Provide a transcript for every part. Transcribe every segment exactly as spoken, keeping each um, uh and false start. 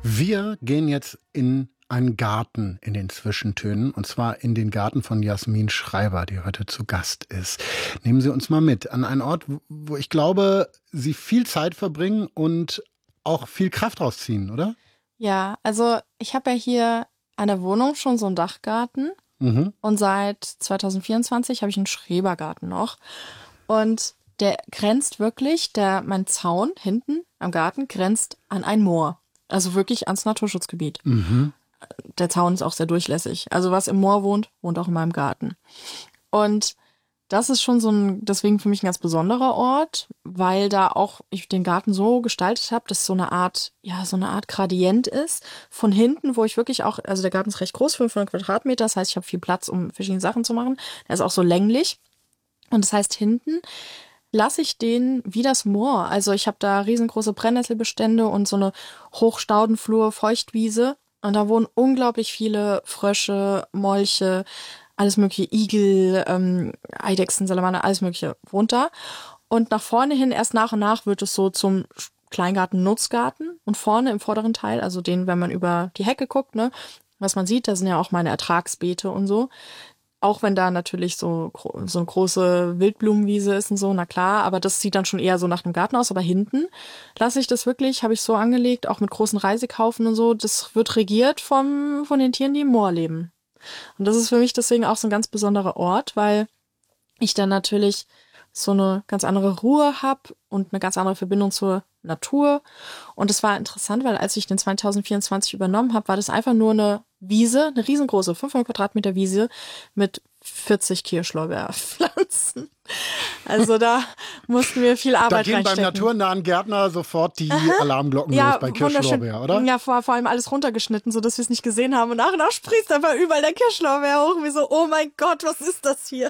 Wir gehen jetzt in einen Garten in den Zwischentönen, und zwar in den Garten von Jasmin Schreiber, die heute zu Gast ist. Nehmen Sie uns mal mit an einen Ort, wo ich glaube, Sie viel Zeit verbringen und auch viel Kraft rausziehen, oder? Ja, also ich habe ja hier an der Wohnung schon so einen Dachgarten mhm. und seit zwanzig vierundzwanzig habe ich einen Schrebergarten noch. Und der grenzt wirklich, der mein Zaun hinten am Garten grenzt an ein Moor. Also wirklich ans Naturschutzgebiet. Mhm. Der Zaun ist auch sehr durchlässig. Also was im Moor wohnt, wohnt auch in meinem Garten. Und das ist schon so ein, deswegen für mich ein ganz besonderer Ort, weil da auch ich den Garten so gestaltet habe, dass so eine Art, ja, so eine Art Gradient ist. Von hinten, wo ich wirklich auch, also der Garten ist recht groß, fünfhundert Quadratmeter, das heißt, ich habe viel Platz, um verschiedene Sachen zu machen. Der ist auch so länglich. Und das heißt, hinten lasse ich den wie das Moor. Also ich habe da riesengroße Brennnesselbestände und so eine Hochstaudenflur, Feuchtwiese. Und da wohnen unglaublich viele Frösche, Molche, alles mögliche, Igel, ähm, Eidechsen, Salamander, alles mögliche wohnt da. Und nach vorne hin, erst nach und nach, wird es so zum Kleingarten-Nutzgarten. Und vorne im vorderen Teil, also den, wenn man über die Hecke guckt, ne, was man sieht, da sind ja auch meine Ertragsbeete und so. Auch wenn da natürlich so, so eine große Wildblumenwiese ist und so, na klar, aber das sieht dann schon eher so nach einem Garten aus. Aber hinten lasse ich das wirklich, habe ich so angelegt, auch mit großen Reisekaufen und so. Das wird regiert vom, von den Tieren, die im Moor leben. Und das ist für mich deswegen auch so ein ganz besonderer Ort, weil ich dann natürlich so eine ganz andere Ruhe habe und eine ganz andere Verbindung zur Natur. Und es war interessant, weil als ich den zwanzig vierundzwanzig übernommen habe, war das einfach nur eine Wiese, eine riesengroße fünfhundert Quadratmeter Wiese mit vierzig Kirschlorbeerpflanzen. Also da mussten wir viel Arbeit reinstecken. Da gehen beim naturnahen Gärtner sofort die Aha. Alarmglocken ja, los bei Kirschlorbeer, oder? Ja, vor, vor allem alles runtergeschnitten, sodass wir es nicht gesehen haben. Und nach und nach sprießt einfach überall der Kirschlorbeer hoch. Und wir so, oh mein Gott, was ist das hier?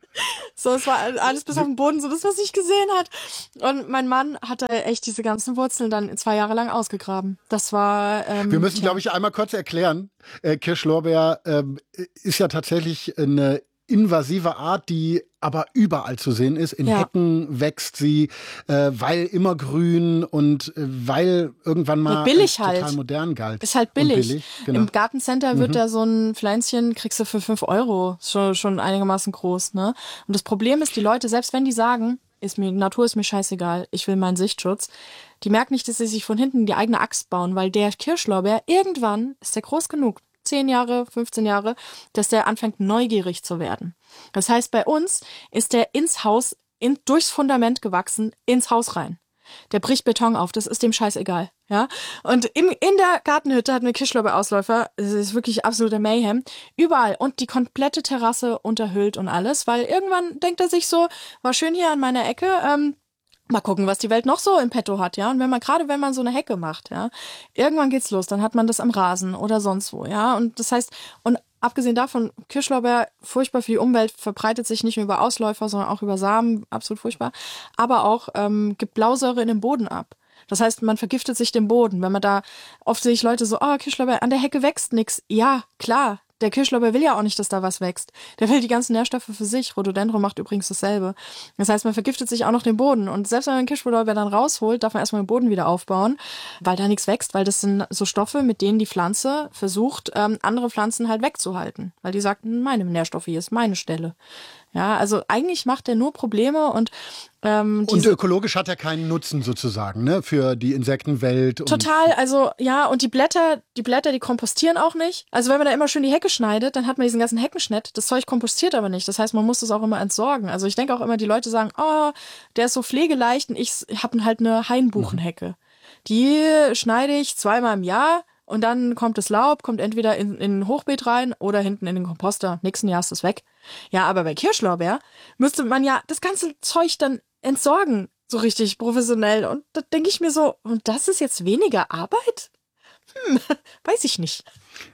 So, es war alles bis auf den Boden, so das, was ich gesehen hat. Und mein Mann hatte echt diese ganzen Wurzeln dann zwei Jahre lang ausgegraben. Das war ähm, Wir müssen, glaube ich, einmal kurz erklären. Äh, Kirschlorbeer ähm, ist ja tatsächlich eine invasive Art, die aber überall zu sehen ist. In ja. Hecken wächst sie, äh, weil immer grün und äh, weil irgendwann mal billig als total halt. modern galt. Ist halt billig. billig genau. Im Gartencenter wird mhm. da so ein Pflänzchen, kriegst du für fünf Euro. Ist schon, schon einigermaßen groß, ne? Und das Problem ist, die Leute, selbst wenn die sagen, ist mir, Natur ist mir scheißegal, ich will meinen Sichtschutz, die merken nicht, dass sie sich von hinten die eigene Axt bauen, weil der Kirschlorbeer, irgendwann ist der groß genug, zehn Jahre, fünfzehn Jahre, dass der anfängt neugierig zu werden. Das heißt, bei uns ist der ins Haus, in, durchs Fundament gewachsen, ins Haus rein. Der bricht Beton auf, das ist dem scheißegal. Ja? Und im, in der Gartenhütte hatten wir Kirschlorbeerausläufer, das ist wirklich absoluter Mayhem, überall und die komplette Terrasse unterhüllt und alles, weil irgendwann denkt er sich so, war schön hier an meiner Ecke, ähm, mal gucken, was die Welt noch so im Petto hat, ja. Und wenn man, gerade wenn man so eine Hecke macht, ja, irgendwann geht's los, dann hat man das am Rasen oder sonst wo, ja. Und das heißt, und abgesehen davon, Kirschlorbeer, furchtbar für die Umwelt, verbreitet sich nicht nur über Ausläufer, sondern auch über Samen, absolut furchtbar. Aber auch ähm, gibt Blausäure in den Boden ab. Das heißt, man vergiftet sich den Boden. Wenn man da, oft sehe ich Leute so, oh, Kirschlorbeer, an der Hecke wächst nix. Ja, klar. Der Kirschlorbeer will ja auch nicht, dass da was wächst. Der will die ganzen Nährstoffe für sich. Rhododendron macht übrigens dasselbe. Das heißt, man vergiftet sich auch noch den Boden. Und selbst wenn man den Kirschlorbeer dann rausholt, darf man erstmal den Boden wieder aufbauen, weil da nichts wächst, weil das sind so Stoffe, mit denen die Pflanze versucht, ähm, andere Pflanzen halt wegzuhalten. Weil die sagt, meine Nährstoffe, hier ist meine Stelle. Ja, also eigentlich macht er nur Probleme und ähm, und ökologisch hat er keinen Nutzen sozusagen, ne, für die Insektenwelt. Und total, also ja, und die Blätter, die Blätter, die kompostieren auch nicht. Also wenn man da immer schön die Hecke schneidet, dann hat man diesen ganzen Heckenschnitt. Das Zeug kompostiert aber nicht. Das heißt, man muss das auch immer entsorgen. Also ich denke auch immer, die Leute sagen, oh, der ist so pflegeleicht und ich habe halt eine Hainbuchenhecke. Die schneide ich zweimal im Jahr. Und dann kommt das Laub, kommt entweder in, in ein Hochbeet rein oder hinten in den Komposter. Nächsten Jahr ist es weg. Ja, aber bei Kirschlorbeer müsste man ja das ganze Zeug dann entsorgen, so richtig professionell. Und da denke ich mir so, und das ist jetzt weniger Arbeit? Hm, weiß ich nicht.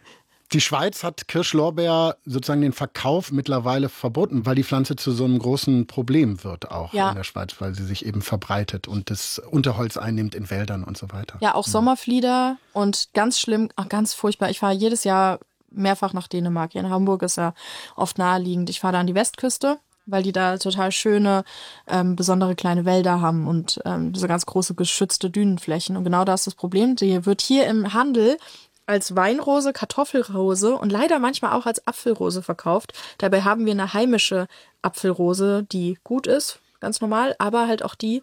Die Schweiz hat Kirschlorbeer sozusagen den Verkauf mittlerweile verboten, weil die Pflanze zu so einem großen Problem wird auch ja. in der Schweiz, weil sie sich eben verbreitet und das Unterholz einnimmt in Wäldern und so weiter. Ja, auch Sommerflieder und ganz schlimm, ach, ganz furchtbar. Ich fahre jedes Jahr mehrfach nach Dänemark. Hier in Hamburg ist ja oft naheliegend. Ich fahre da an die Westküste weil die da total schöne, ähm, besondere kleine Wälder haben und ähm, so ganz große geschützte Dünenflächen. Und genau da ist das Problem. Die wird hier im Handel als Weinrose, Kartoffelrose und leider manchmal auch als Apfelrose verkauft. Dabei haben wir eine heimische Apfelrose, die gut ist, ganz normal, aber halt auch die.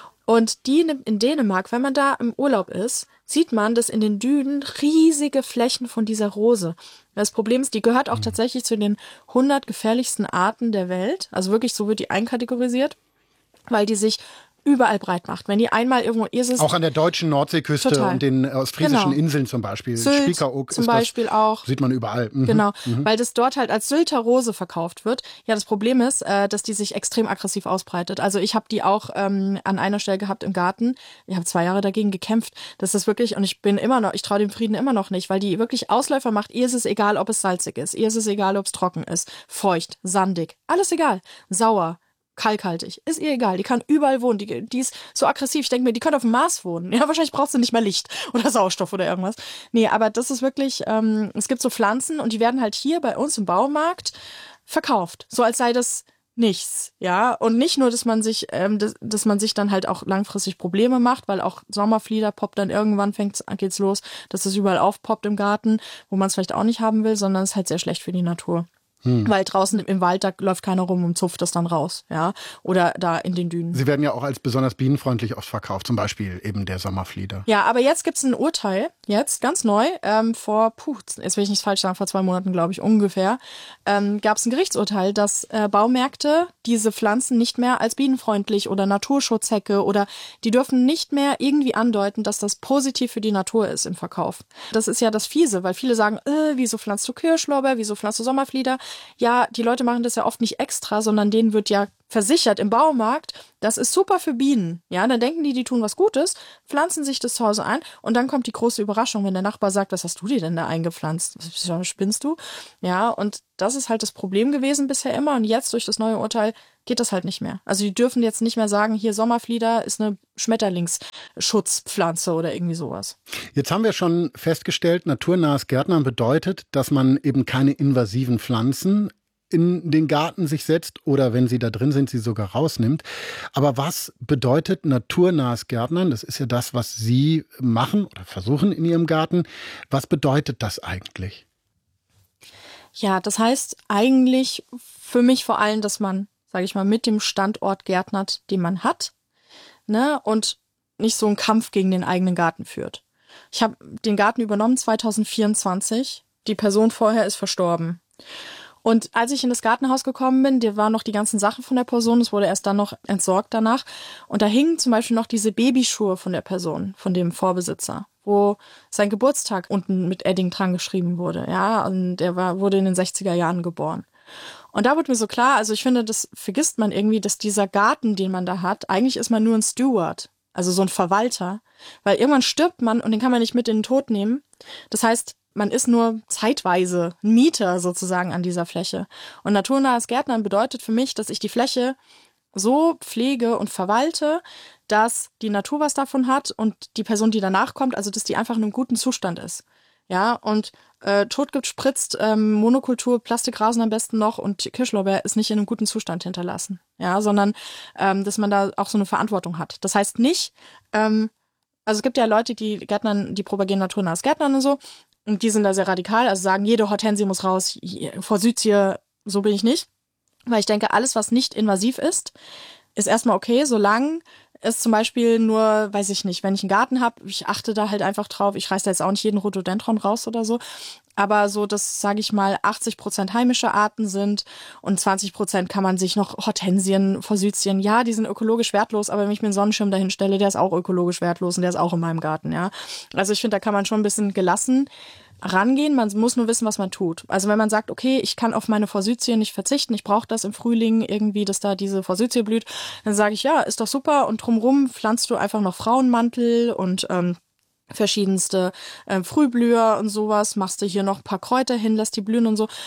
Und die in Dänemark, wenn man da im Urlaub ist, sieht man, dass in den Dünen riesige Flächen von dieser Rose. Das Problem ist, die gehört auch tatsächlich zu den hundert gefährlichsten Arten der Welt. Also wirklich, so wird die einkategorisiert, weil die sich überall breit macht. Wenn die einmal irgendwo ist, auch an der deutschen Nordseeküste total. Und den ostfriesischen Genau. Inseln zum Beispiel. Sylt Spiekeroog zum ist Beispiel das, auch. Sieht man überall. Mhm. Genau, mhm. weil das dort halt als Sylter Rose verkauft wird. Ja, das Problem ist, äh, dass die sich extrem aggressiv ausbreitet. Also ich habe die auch ähm, an einer Stelle gehabt im Garten. Ich habe zwei Jahre dagegen gekämpft. Das ist wirklich, und ich bin immer noch, ich traue dem Frieden immer noch nicht, weil die wirklich Ausläufer macht. Ihr ist es egal, ob es salzig ist. Ihr ist es egal, ob es trocken ist. Feucht, sandig, alles egal. Sauer. Kalkhaltig. Ist ihr egal. Die kann überall wohnen. Die, die ist so aggressiv. Ich denke mir, die könnte auf dem Mars wohnen. Ja, wahrscheinlich braucht sie nicht mehr Licht oder Sauerstoff oder irgendwas. Nee, aber das ist wirklich, ähm, es gibt so Pflanzen und die werden halt hier bei uns im Baumarkt verkauft. So als sei das nichts, ja. Und nicht nur, dass man sich, ähm, dass, dass man sich dann halt auch langfristig Probleme macht, weil auch Sommerflieder poppt dann irgendwann, fängt's, geht's los, dass es überall aufpoppt im Garten, wo man es vielleicht auch nicht haben will, sondern es ist halt sehr schlecht für die Natur. Hm. Weil draußen im Wald, da läuft keiner rum und zupft das dann raus, ja. Oder da in den Dünen. Sie werden ja auch als besonders bienenfreundlich oft verkauft, zum Beispiel eben der Sommerflieder. Ja, aber jetzt gibt's ein Urteil, jetzt ganz neu, ähm, vor, puh, jetzt will ich nichts falsch sagen, vor zwei Monaten, glaube ich, ungefähr, ähm, gab's ein Gerichtsurteil, dass äh, Baumärkte diese Pflanzen nicht mehr als bienenfreundlich oder Naturschutzhecke oder die dürfen nicht mehr irgendwie andeuten, dass das positiv für die Natur ist im Verkauf. Das ist ja das Fiese, weil viele sagen, äh, wieso pflanzt du Kirschlorbeer, wieso pflanzt du Sommerflieder? Ja, die Leute machen das ja oft nicht extra, sondern denen wird ja versichert im Baumarkt, das ist super für Bienen. Ja, dann denken die, die tun was Gutes, pflanzen sich das zu Hause ein und dann kommt die große Überraschung, wenn der Nachbar sagt, was hast du dir denn da eingepflanzt? Spinnst du? Ja, und das ist halt das Problem gewesen bisher immer und jetzt durch das neue Urteil geht das halt nicht mehr. Also die dürfen jetzt nicht mehr sagen, hier Sommerflieder ist eine Schmetterlingsschutzpflanze oder irgendwie sowas. Jetzt haben wir schon festgestellt, naturnahes Gärtnern bedeutet, dass man eben keine invasiven Pflanzen in den Garten sich setzt oder wenn sie da drin sind, sie sogar rausnimmt. Aber was bedeutet naturnahes Gärtnern? Das ist ja das, was Sie machen oder versuchen in Ihrem Garten. Was bedeutet das eigentlich? Ja, das heißt eigentlich für mich vor allem, dass man, sage ich mal, mit dem Standort gärtnert, den man hat, ne, und nicht so einen Kampf gegen den eigenen Garten führt. Ich habe den Garten übernommen zwanzig vierundzwanzig. Die Person vorher ist verstorben. Und als ich in das Gartenhaus gekommen bin, da waren noch die ganzen Sachen von der Person, es wurde erst dann noch entsorgt danach. Und da hingen zum Beispiel noch diese Babyschuhe von der Person, von dem Vorbesitzer, wo sein Geburtstag unten mit Edding dran geschrieben wurde. Ja, und der war, wurde in den sechziger Jahren geboren. Und da wurde mir so klar, also ich finde, das vergisst man irgendwie, dass dieser Garten, den man da hat, eigentlich ist man nur ein Steward, also so ein Verwalter. Weil irgendwann stirbt man und den kann man nicht mit in den Tod nehmen. Das heißt, man ist nur zeitweise ein Mieter sozusagen an dieser Fläche. Und naturnahes Gärtnern bedeutet für mich, dass ich die Fläche so pflege und verwalte, dass die Natur was davon hat und die Person, die danach kommt, also dass die einfach in einem guten Zustand ist. Ja, und äh, totgespritzt, ähm, Monokultur, Plastikrasen am besten noch und Kirschlorbeer ist nicht in einem guten Zustand hinterlassen. Ja, sondern ähm, dass man da auch so eine Verantwortung hat. Das heißt nicht, ähm, also es gibt ja Leute, die Gärtnern, die propagieren naturnahes Gärtnern und so, und die sind da sehr radikal, also sagen, jede Hortensie muss raus, Forsythie, so bin ich nicht. Weil ich denke, alles, was nicht invasiv ist, ist erstmal okay, solange es zum Beispiel nur, weiß ich nicht, wenn ich einen Garten habe, ich achte da halt einfach drauf, ich reiß da jetzt auch nicht jeden Rhododendron raus oder so, aber so, dass, sage ich mal, achtzig Prozent heimische Arten sind und zwanzig Prozent kann man sich noch Hortensien, Forsythien, ja, die sind ökologisch wertlos, aber wenn ich mir einen Sonnenschirm dahin stelle, der ist auch ökologisch wertlos und der ist auch in meinem Garten, ja. Also ich finde, da kann man schon ein bisschen gelassen rangehen, man muss nur wissen, was man tut. Also wenn man sagt, okay, ich kann auf meine Forsythie nicht verzichten, ich brauche das im Frühling irgendwie, dass da diese Forsythie blüht, dann sage ich, ja, ist doch super und drumrum pflanzt du einfach noch Frauenmantel und ähm, verschiedenste äh, Frühblüher und sowas, machst du hier noch ein paar Kräuter hin, lässt die blühen und so.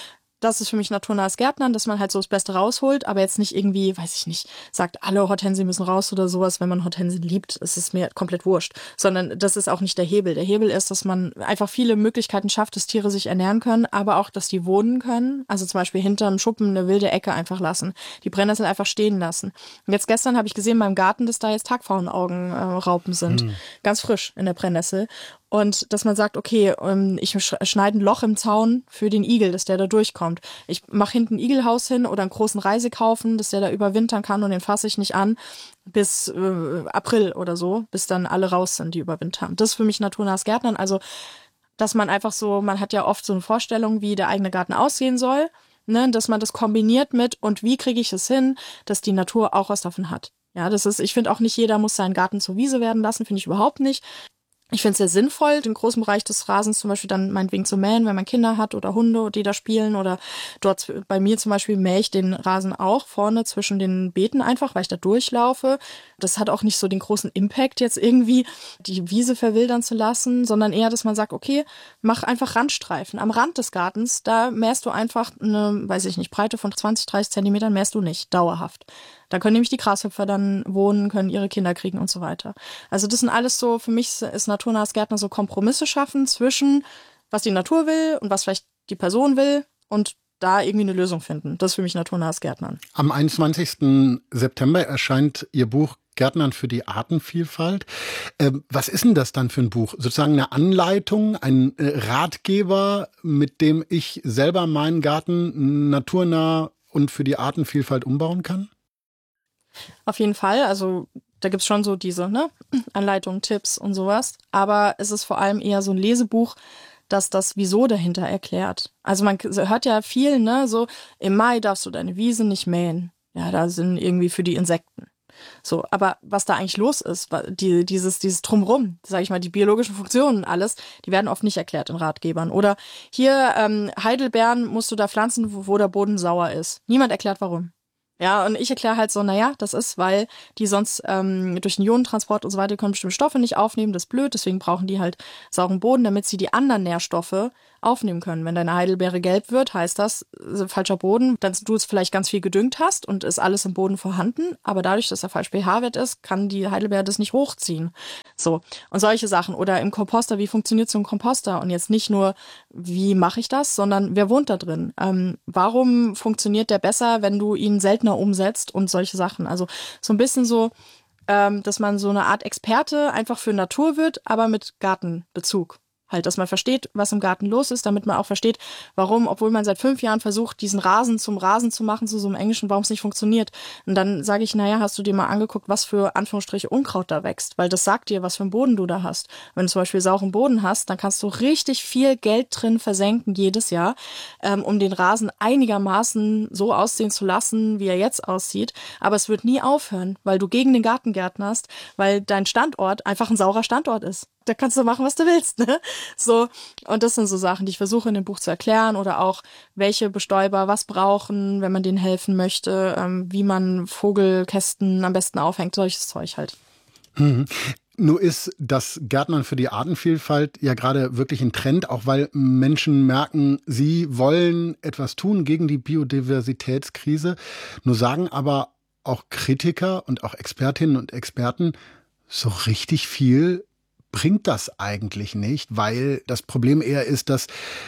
das ist für mich naturnahes Gärtnern, dass man halt so das Beste rausholt, aber jetzt nicht irgendwie, weiß ich nicht, sagt, alle Hortensien müssen raus oder sowas. Wenn man Hortensien liebt, ist es mir komplett wurscht. Sondern das ist auch nicht der Hebel. Der Hebel ist, dass man einfach viele Möglichkeiten schafft, dass Tiere sich ernähren können, aber auch, dass die wohnen können. Also zum Beispiel hinterm Schuppen eine wilde Ecke einfach lassen. Die Brennnessel einfach stehen lassen. Und jetzt gestern habe ich gesehen beim Garten, dass da jetzt Tagpfauenaugenraupen sind. Mhm. Ganz frisch in der Brennnessel. Und dass man sagt, okay, ich schneide ein Loch im Zaun für den Igel, dass der da durchkommt. Ich mache hinten ein Igelhaus hin oder einen großen Reisekaufen, dass der da überwintern kann und den fasse ich nicht an bis äh, April oder so, bis dann alle raus sind, die überwintern. Das ist für mich naturnahes Gärtnern. Also, dass man einfach so, man hat ja oft so eine Vorstellung, wie der eigene Garten aussehen soll, ne, dass man das kombiniert mit und wie kriege ich es hin, dass die Natur auch was davon hat. Ja, das ist, ich finde auch nicht jeder muss seinen Garten zur Wiese werden lassen, finde ich überhaupt nicht. Ich finde es sehr sinnvoll, den großen Bereich des Rasens zum Beispiel dann meinetwegen zu mähen, wenn man Kinder hat oder Hunde, die da spielen. Oder dort bei mir zum Beispiel mähe ich den Rasen auch vorne zwischen den Beeten einfach, weil ich da durchlaufe. Das hat auch nicht so den großen Impact, jetzt irgendwie die Wiese verwildern zu lassen, sondern eher, dass man sagt, okay, mach einfach Randstreifen. Am Rand des Gartens, da mähst du einfach eine, weiß ich nicht, Breite von zwanzig, dreißig Zentimetern mähst du nicht, dauerhaft. Da können nämlich die Grashüpfer dann wohnen, können ihre Kinder kriegen und so weiter. Also das sind alles so, für mich ist naturnahes Gärtner so Kompromisse schaffen zwischen, was die Natur will und was vielleicht die Person will und da irgendwie eine Lösung finden. Das ist für mich naturnahes Gärtnern. Am einundzwanzigsten September erscheint Ihr Buch Gärtnern für die Artenvielfalt. Ähm, was ist denn das dann für ein Buch? Sozusagen eine Anleitung, ein äh, Ratgeber, mit dem ich selber meinen Garten naturnah und für die Artenvielfalt umbauen kann? Auf jeden Fall, also da gibt's schon so diese ne, Anleitungen, Tipps und sowas, aber es ist vor allem eher so ein Lesebuch, das das Wieso dahinter erklärt. Also man hört ja viel, ne, so im Mai darfst du deine Wiese nicht mähen. Ja, da sind irgendwie für die Insekten. So, aber was da eigentlich los ist, die, dieses, dieses Drumrum, sag ich mal, die biologischen Funktionen, alles, die werden oft nicht erklärt in Ratgebern. Oder hier ähm, Heidelbeeren musst du da pflanzen, wo, wo der Boden sauer ist. Niemand erklärt warum. Ja, und ich erkläre halt so, naja, das ist, weil die sonst ähm, durch den Ionentransport und so weiter können bestimmte Stoffe nicht aufnehmen, das ist blöd, deswegen brauchen die halt sauren Boden, damit sie die anderen Nährstoffe aufnehmen können. Wenn deine Heidelbeere gelb wird, heißt das, äh, falscher Boden, dass du es vielleicht ganz viel gedüngt hast und ist alles im Boden vorhanden, aber dadurch, dass der falsch pH-Wert ist, kann die Heidelbeere das nicht hochziehen. So, und solche Sachen. Oder im Komposter, wie funktioniert so ein Komposter? Und jetzt nicht nur, wie mache ich das, sondern wer wohnt da drin? Ähm, warum funktioniert der besser, wenn du ihn seltener umsetzt und solche Sachen? Also so ein bisschen so, ähm, dass man so eine Art Experte einfach für Natur wird, aber mit Gartenbezug. Halt, dass man versteht, was im Garten los ist, damit man auch versteht, warum, obwohl man seit fünf Jahren versucht, diesen Rasen zum Rasen zu machen, zu so einem englischen, warum es nicht funktioniert. Und dann sage ich, naja, hast du dir mal angeguckt, was für Anführungsstriche Unkraut da wächst? Weil das sagt dir, was für einen Boden du da hast. Wenn du zum Beispiel sauren Boden hast, dann kannst du richtig viel Geld drin versenken jedes Jahr, ähm, um den Rasen einigermaßen so aussehen zu lassen, wie er jetzt aussieht. Aber es wird nie aufhören, weil du gegen den Garten gärtnerst, weil dein Standort einfach ein saurer Standort ist. Da kannst du machen, was du willst, ne? So, und das sind so Sachen, die ich versuche in dem Buch zu erklären oder auch, welche Bestäuber was brauchen, wenn man denen helfen möchte, ähm, wie man Vogelkästen am besten aufhängt, solches Zeug halt. Mhm. Nur ist das Gärtnern für die Artenvielfalt ja gerade wirklich ein Trend, auch weil Menschen merken, sie wollen etwas tun gegen die Biodiversitätskrise. Nur sagen aber auch Kritiker und auch Expertinnen und Experten, so richtig viel bringt das eigentlich nicht, weil das Problem eher ist, dass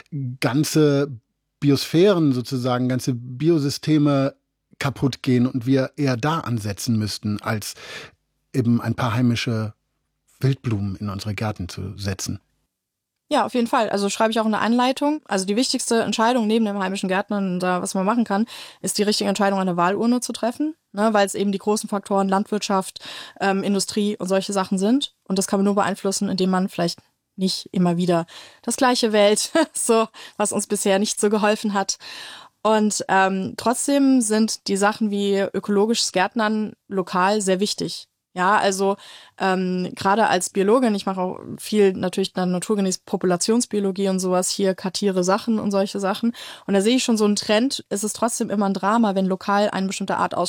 ganze Biosphären sozusagen, ganze Biosysteme kaputt gehen und wir eher da ansetzen müssten, als eben ein paar heimische Wildblumen in unsere Gärten zu setzen. Ja, auf jeden Fall. Also schreibe ich auch eine Anleitung. Also die wichtigste Entscheidung neben dem heimischen Gärtnern, da was man machen kann, ist die richtige Entscheidung an der Wahlurne zu treffen, ne, weil es eben die großen Faktoren Landwirtschaft, ähm, Industrie und solche Sachen sind. Und das kann man nur beeinflussen, indem man vielleicht nicht immer wieder das Gleiche wählt, so was uns bisher nicht so geholfen hat. Und ähm, trotzdem sind die Sachen wie ökologisches Gärtnern lokal sehr wichtig. Ja, also ähm, gerade als Biologin, ich mache auch viel natürlich dann naturgemäß Populationsbiologie und sowas, hier kartiere Sachen und solche Sachen. Und da sehe ich schon so einen Trend, es ist trotzdem immer ein Drama, wenn lokal eine bestimmte Art ausstirbt.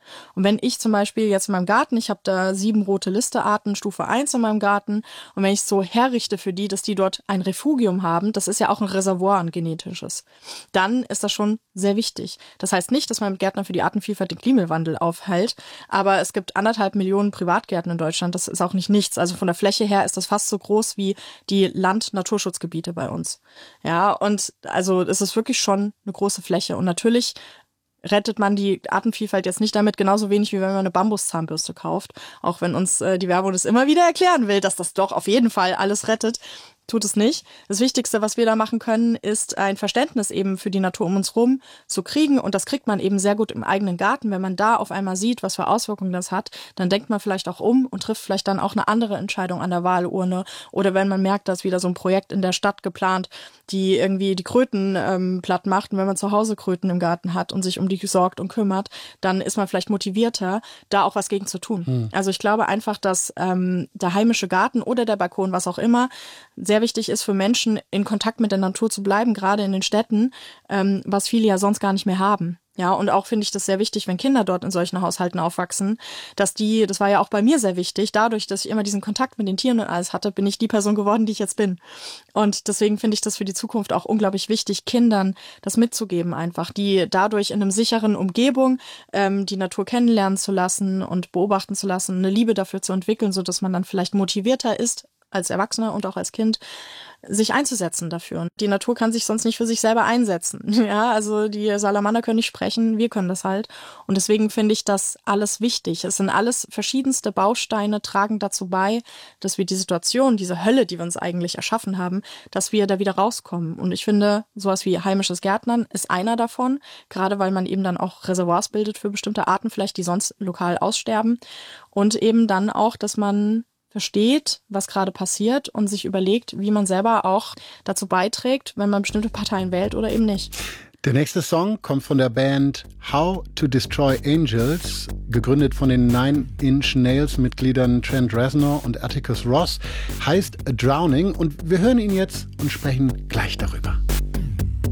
Und wenn ich zum Beispiel jetzt in meinem Garten, ich habe da sieben rote Listearten, Stufe eins in meinem Garten, und wenn ich so herrichte für die, dass die dort ein Refugium haben, das ist ja auch ein Reservoir, ein genetisches, dann ist das schon sehr wichtig. Das heißt nicht, dass man mit Gärtnern für die Artenvielfalt den Klimawandel aufhält, aber es gibt anderthalb Millionen Privatgärten in Deutschland, das ist auch nicht nichts. Also von der Fläche her ist das fast so groß wie die Land-Naturschutzgebiete bei uns. Ja, und also es ist wirklich schon eine große Fläche. Und natürlich rettet man die Artenvielfalt jetzt nicht damit, genauso wenig wie wenn man eine Bambuszahnbürste kauft. Auch wenn uns äh, die Werbung das immer wieder erklären will, dass das doch auf jeden Fall alles rettet. Tut es nicht. Das Wichtigste, was wir da machen können, ist ein Verständnis eben für die Natur um uns rum zu kriegen. Und das kriegt man eben sehr gut im eigenen Garten. Wenn man da auf einmal sieht, was für Auswirkungen das hat, dann denkt man vielleicht auch um und trifft vielleicht dann auch eine andere Entscheidung an der Wahlurne. Oder wenn man merkt, dass wieder so ein Projekt in der Stadt geplant, die irgendwie die Kröten ähm, platt macht. Und wenn man zu Hause Kröten im Garten hat und sich um die sorgt und kümmert, dann ist man vielleicht motivierter, da auch was gegen zu tun. Hm. Also ich glaube einfach, dass ähm, der heimische Garten oder der Balkon, was auch immer, sehr wichtig ist für Menschen, in Kontakt mit der Natur zu bleiben, gerade in den Städten, ähm, was viele ja sonst gar nicht mehr haben. Ja, und auch finde ich das sehr wichtig, wenn Kinder dort in solchen Haushalten aufwachsen, dass die, das war ja auch bei mir sehr wichtig, dadurch, dass ich immer diesen Kontakt mit den Tieren und alles hatte, bin ich die Person geworden, die ich jetzt bin. Und deswegen finde ich das für die Zukunft auch unglaublich wichtig, Kindern das mitzugeben einfach, die dadurch in einem sicheren Umgebung ähm, die Natur kennenlernen zu lassen und beobachten zu lassen, eine Liebe dafür zu entwickeln, sodass man dann vielleicht motivierter ist, als Erwachsener und auch als Kind, sich einzusetzen dafür. Und die Natur kann sich sonst nicht für sich selber einsetzen. Ja, also die Salamander können nicht sprechen, wir können das halt. Und deswegen finde ich das alles wichtig. Es sind alles verschiedenste Bausteine, tragen dazu bei, dass wir die Situation, diese Hölle, die wir uns eigentlich erschaffen haben, dass wir da wieder rauskommen. Und ich finde, sowas wie heimisches Gärtnern ist einer davon, gerade weil man eben dann auch Reservoirs bildet für bestimmte Arten vielleicht, die sonst lokal aussterben. Und eben dann auch, dass man versteht, was gerade passiert und sich überlegt, wie man selber auch dazu beiträgt, wenn man bestimmte Parteien wählt oder eben nicht. Der nächste Song kommt von der Band How to Destroy Angels, gegründet von den Nine Inch Nails Mitgliedern Trent Reznor und Atticus Ross, heißt A Drowning, und wir hören ihn jetzt und sprechen gleich darüber.